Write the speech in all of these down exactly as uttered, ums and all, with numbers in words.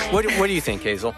What, what do you think, Hazel?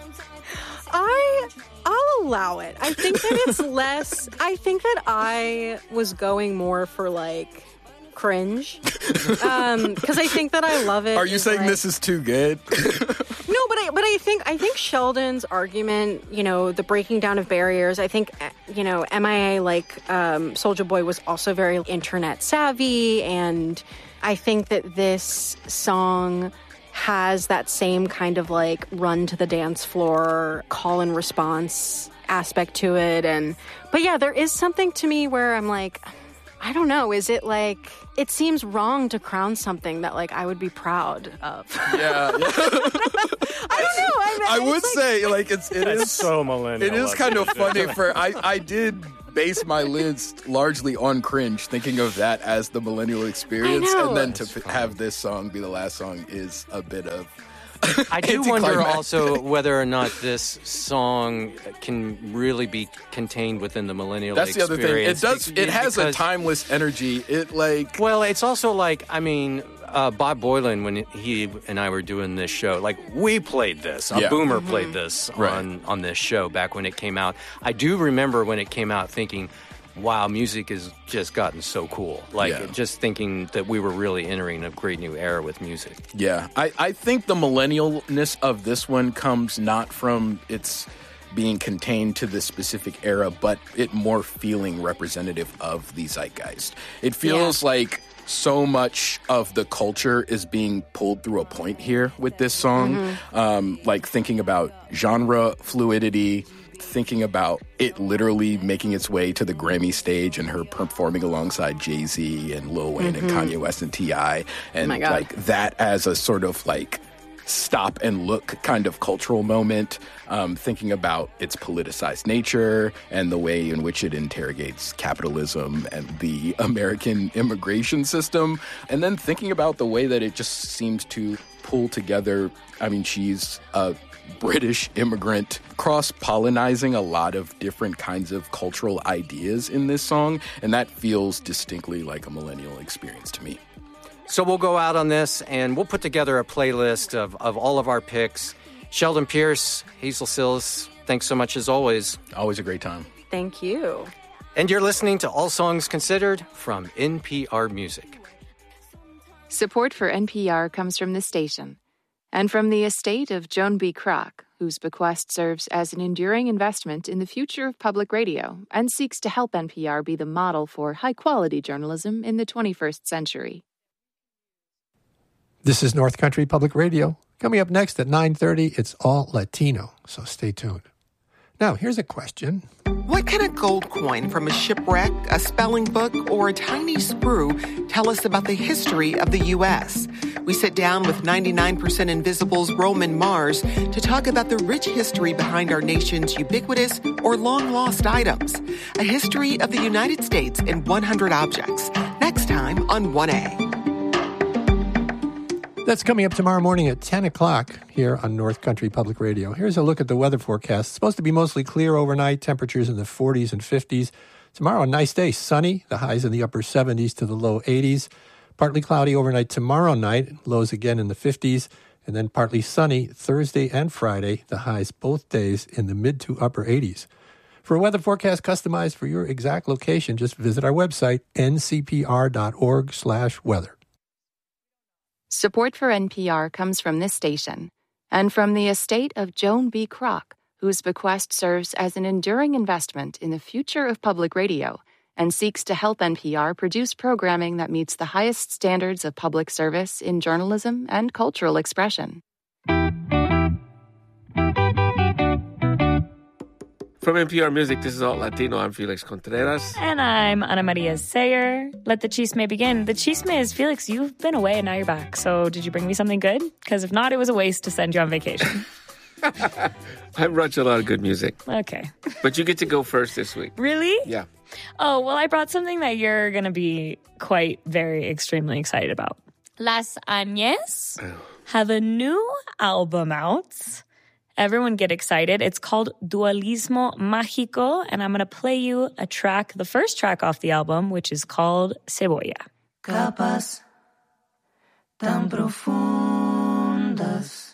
I, I'll allow it. I think that it's less, I think that I was going more for like cringe. Um, because I think that I love it. Are you saying like, this is too good? No, but I, but I think I think Sheldon's argument, you know, the breaking down of barriers. I think, you know, M I A, like um, Soulja Boy, was also very internet savvy, and I think that this song has that same kind of like run to the dance floor, call and response aspect to it, and but yeah, there is something to me where I'm like, I don't know, is it like, it seems wrong to crown something that like I would be proud of. Yeah. yeah. I don't know. I, mean, I would like, say, like, it's it That's is so millennial. It is kind of funny for I I did base my list largely on cringe, thinking of that as the millennial experience, I know. and then to That's f- funny. have this song be the last song is a bit of. I do wonder anticlimactic. also whether or not this song can really be contained within the millennial That's the other thing. It experience. does. Be- It has a because- timeless energy. It like. Well, it's also like, I mean, uh, Bob Boylan, when he and I were doing this show, like, we played this. A Yeah. boomer played this Right. on, on this show back when it came out. I do remember when it came out thinking, wow, music has just gotten so cool. Like, Yeah. just thinking that we were really entering a great new era with music. Yeah, I, I think the millennialness of this one comes not from its being contained to this specific era, but it more feeling representative of the zeitgeist. It feels Yeah. like so much of the culture is being pulled through a point here with this song. Mm-hmm. Um, like thinking about genre fluidity, thinking about it literally making its way to the Grammy stage and her performing alongside Jay-Z and Lil Wayne and Kanye West and T I and my God. like that as a sort of like stop and look kind of cultural moment, um, thinking about its politicized nature and the way in which it interrogates capitalism and the American immigration system, and then thinking about the way that it just seems to pull together. I mean, she's a British immigrant, cross-pollinizing a lot of different kinds of cultural ideas in this song, and that feels distinctly like a millennial experience to me. So we'll go out on this, and we'll put together a playlist of, of all of our picks. Sheldon Pierce, Hazel Sills, thanks so much as always. Always a great time. Thank you. And you're listening to All Songs Considered from N P R Music. Support for N P R comes from this station and from the estate of Joan B. Kroc, whose bequest serves as an enduring investment in the future of public radio and seeks to help N P R be the model for high-quality journalism in the twenty-first century. This is North Country Public Radio. Coming up next at nine thirty, it's all Latino, so stay tuned. Now, here's a question. What can a gold coin from a shipwreck, a spelling book, or a tiny screw tell us about the history of the U S? We sit down with ninety-nine percent Invisible's Roman Mars to talk about the rich history behind our nation's ubiquitous or long-lost items. A history of the United States in one hundred objects. Next time on one A. That's coming up tomorrow morning at ten o'clock here on North Country Public Radio. Here's a look at the weather forecast. It's supposed to be mostly clear overnight, temperatures in the forties and fifties. Tomorrow, a nice day, sunny, the highs in the upper seventies to the low eighties. Partly cloudy overnight tomorrow night, lows again in the fifties. And then partly sunny Thursday and Friday, the highs both days in the mid to upper eighties. For a weather forecast customized for your exact location, just visit our website, n c p r dot org slash weather. Support for N P R comes from this station and from the estate of Joan B. Kroc, whose bequest serves as an enduring investment in the future of public radio and seeks to help N P R produce programming that meets the highest standards of public service in journalism and cultural expression. From N P R Music, this is Alt Latino. I'm Felix Contreras. And I'm Ana Maria Sayer. Let the chisme begin. The chisme is, Felix, you've been away and now you're back. So did you bring me something good? Because if not, it was a waste to send you on vacation. I brought you a lot of good music. Okay. But you get to go first this week. Really? Yeah. Oh, well, I brought something that you're going to be quite, very, extremely excited about. Las Añez have a new album out. Everyone get excited. It's called Dualismo Mágico, and I'm going to play you a track, the first track off the album, which is called Cebolla. Capas tan profundas